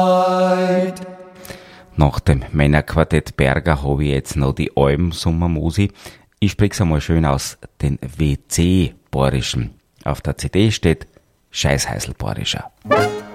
Nach dem Männerquartett Berger habe ich jetzt noch die Alben-Sommermusi. Ich spreche einmal schön aus, den WC-Borischen. Auf der CD steht Scheißheißel-Borischer.